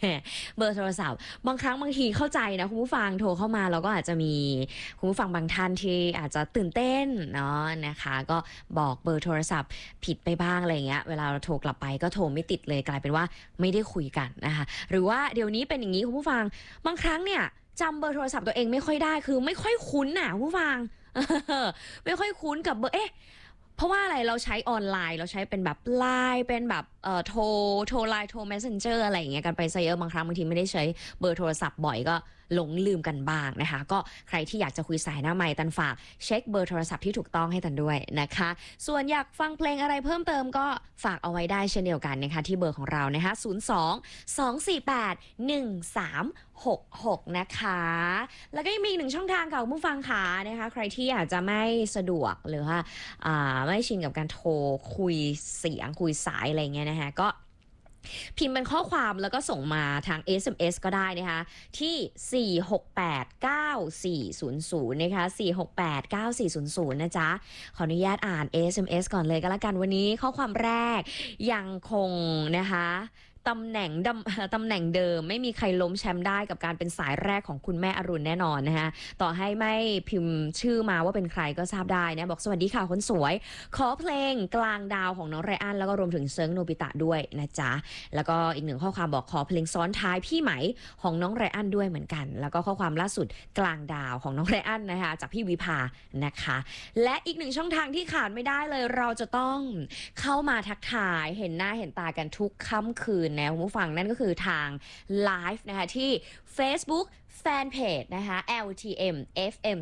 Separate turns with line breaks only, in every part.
เบอร์โทรศัพท์บางครั้งบางทีเข้าใจนะคุณผู้ฟังโทรเข้ามาเราก็อาจจะมีคุณผู้ฟังบางท่านที่อาจจะตื่นเต้นเนาะนะคะก็บอกเบอร์โทรศัพท์ผิดไปบ้างอะไรเงี้ยเวลาเราโทรกลับไปก็โทรไม่ติดเลยกลายเป็นว่าไม่ได้คุยกันนะคะหรือว่าเดี๋ยวนี้เป็นอย่างนี้คุณผู้ฟังบางครั้งเนี่ยจำเบอร์โทรศัพท์ตัวเองไม่ค่อยได้คือไม่ค่อยคุ้นน่ะคุณผู้ฟังไม่ค่อยคุ้นกับเบอร์เพราะว่าอะไรเราใช้ออนไลน์เราใช้เป็นแบบไลน์เป็นแบบโทรไลน์โทร messenger อะไรอย่างเงี้ยกันไปซะเยอะบางครั้งบางทีไม่ได้ใช้เบอร์โทรศัพท์บ่อยก็หลงลืมกันบ้างนะคะก็ใครที่อยากจะคุยสายหน้าไมค์ตันฝากเช็คเบอร์โทรศัพท์ที่ถูกต้องให้ตันด้วยนะคะส่วนอยากฟังเพลงอะไรเพิ่มเติมก็ฝากเอาไว้ได้เช่นเดียวกันนะคะที่เบอร์ของเรานะคะ02-248-1366นะคะแล้วก็ยังมีอีกหนึ่งช่องทางค่ะคุณผู้ฟังค่ะนะคะใครที่อาจจะไม่สะดวกหรือว่าไม่ชินกับการโทรคุยเสียงคุยสายอะไรเงี้ยนะคะก็พิมพ์เป็นข้อความแล้วก็ส่งมาทาง SMS ก็ได้นะคะที่4689400นะคะ4689400นะจ๊ะขออนุญาตอ่าน SMS ก่อนเลยก็แล้วกันวันนี้ข้อความแรกยังคงนะคะตำแหน่งเดิมไม่มีใครล้มแชมป์ได้กับการเป็นสายแรกของคุณแม่อรุณแน่นอนนะคะต่อให้ไม่พิมพ์ชื่อมาว่าเป็นใครก็ทราบได้นะบอกสวัสดีค่ะคนสวยขอเพลงกลางดาวของน้องไรอันแล้วก็รวมถึงเซิร์งโนบิตะด้วยนะจ๊ะแล้วก็อีกหนึ่งข้อความบอกขอเพลงซ้อนท้ายพี่ไหมของน้องไรอันด้วยเหมือนกันแล้วก็ข้อความล่าสุดกลางดาวของน้องไรอันนะคะจากพี่วิภานะคะและอีกหนึ่งช่องทางที่ขาดไม่ได้เลยเราจะต้องเข้ามาทักทายเห็นหน้าเห็นตากันทุกค่ำคืนนะคุณผู้ฟังนั่นก็คือทางไลฟ์นะคะที่ Facebook Fanpage นะคะ LTM FM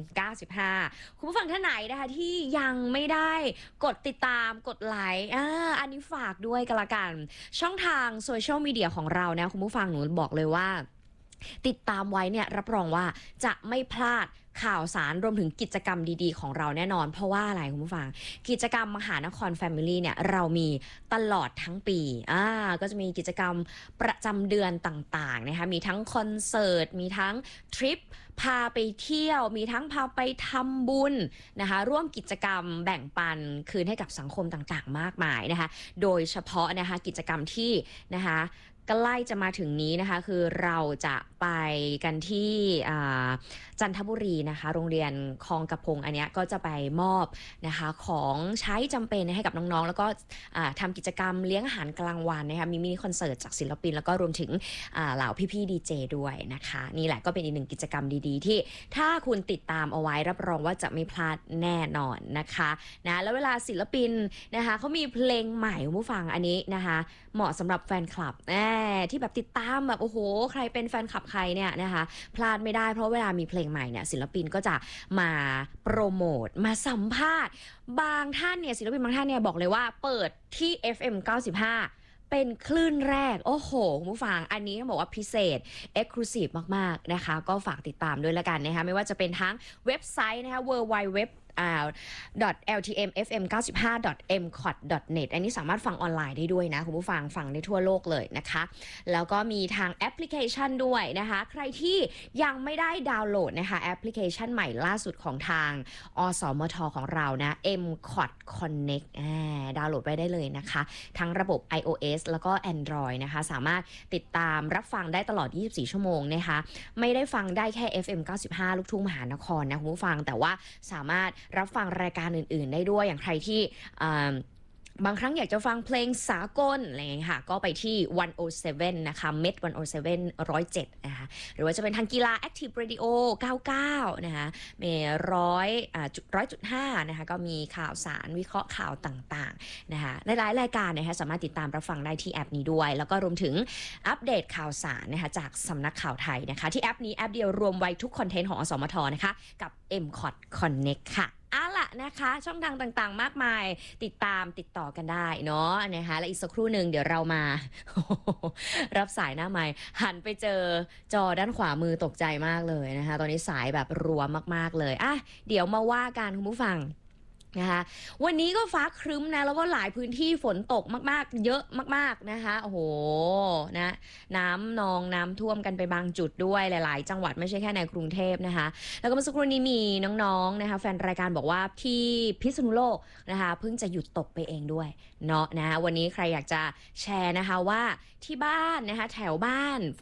95คุณผู้ฟังท่านไหนนะคะที่ยังไม่ได้กดติดตามกดไลค์อันนี้ฝากด้วยกันละกันช่องทางโซเชียลมีเดียของเรานะคุณผู้ฟังหนูบอกเลยว่าติดตามไว้เนี่ยรับรองว่าจะไม่พลาดข่าวสารรวมถึงกิจกรรมดีๆของเราแน่นอนเพราะว่าอะไรคุณผู้ฟังกิจกรรมมหานคร Family เนี่ยเรามีตลอดทั้งปีก็จะมีกิจกรรมประจำเดือนต่างๆนะคะมีทั้งคอนเสิร์ตมีทั้งทริปพาไปเที่ยวมีทั้งพาไปทำบุญนะคะร่วมกิจกรรมแบ่งปันคืนให้กับสังคมต่างๆมากมายนะคะโดยเฉพาะนะคะกิจกรรมที่นะคะใกล้จะมาถึงนี้นะคะคือเราจะไปกันที่จันทบุรีนะคะโรงเรียนคลองกระพงอันนี้ก็จะไปมอบนะคะของใช้จำเป็นให้กับน้องๆแล้วก็ทำกิจกรรมเลี้ยงอาหารกลางวันนะคะมีมินิคอนเสิร์ตจากศิลปินแล้วก็รวมถึงเหล่าพี่ๆดีเจด้วยนะคะนี่แหละก็เป็นอีกหนึ่งกิจกรรมดีๆที่ถ้าคุณติดตามเอาไว้รับรองว่าจะไม่พลาดแน่นอนนะคะนะแล้วเวลาศิลปินนะคะเขามีเพลงใหม่คุณผู้ฟังอันนี้นะคะเหมาะสำหรับแฟนคลับที่แบบติดตามแบบโอ้โหใครเป็นแฟนคลับใครเนี่ยนะคะพลาดไม่ได้เพราะเวลามีเพลงใหม่เนี่ยศิลปินก็จะมาโปรโมทมาสัมภาษณ์บางท่านเนี่ยศิลปินบางท่านเนี่ยบอกเลยว่าเปิดที่ FM 95เป็นคลื่นแรกโอ้โหคุณผู้ฟังอันนี้ต้องบอกว่าพิเศษ Exclusive มากๆนะคะก็ฝากติดตามด้วยละกันนะคะไม่ว่าจะเป็นทั้งเว็บไซต์นะคะ www .ltmfm95.mcot.net อันนี้สามารถฟังออนไลน์ได้ด้วยนะคุณผู้ฟังฟังได้ทั่วโลกเลยนะคะแล้วก็มีทางแอปพลิเคชันด้วยนะคะใครที่ยังไม่ได้ดาวน์โหลดนะคะแอปพลิเคชันใหม่ล่าสุดของทางอสมทของเรานะ mcot connect ดาวน์โหลดไว้ได้เลยนะคะทั้งระบบ iOS แล้วก็ Android นะคะสามารถติดตามรับฟังได้ตลอด24ชั่วโมงนะคะไม่ได้ฟังได้แค่ FM 95ลูกทุ่งมหานครนะคุณผู้ฟังแต่ว่าสามารถรับฟังรายการอื่นๆได้ด้วยอย่างใครที่บางครั้งอยากจะฟังเพลงสากลอะไรอย่างเงี้ยค่ะก็ไปที่107นะคะเม็ด107 107นะคะหรือว่าจะเป็นทางกีฬา Active Radio 99นะคะมี100.5นะคะก็มีข่าวสารวิเคราะห์ข่าวต่างๆนะคะหลายๆรายการนะคะสามารถติดตามรับฟังได้ที่แอปนี้ด้วยแล้วก็รวมถึงอัปเดตข่าวสารนะคะจากสำนักข่าวไทยนะคะที่แอปนี้แอปเดียวรวมไว้ทุกคอนเทนต์ของอสมทนะคะกับ mcot connect ค่ะล่ะนะคะช่องทางต่างๆมากมายติดตามติดต่อกันได้เนาะนะคะและอีกสักครู่หนึ่งเดี๋ยวเรามา รับสายหน้าไมค์หันไปเจอจอด้านขวามือตกใจมากเลยนะคะตอนนี้สายแบบรัวมากๆเลยเดี๋ยวมาว่ากันคุณผู้ฟังนะคะวันนี้ก็ฟ้าครึ้มนะแล้วก็หลายพื้นที่ฝนตกมากๆเยอะมากๆนะคะโอ้โหนะน้ำนองน้ำท่วมกันไปบางจุดด้วยหลายๆจังหวัดไม่ใช่แค่ในกรุงเทพนะคะแล้วก็เมื่อสักครู่นี้มีน้องๆนะคะแฟนรายการบอกว่าที่พิษณุโลกนะคะเพิ่งจะหยุดตกไปเองด้วยเนาะนะวันนี้ใครอยากจะแชร์นะคะว่าที่บ้านนะคะแถวบ้าน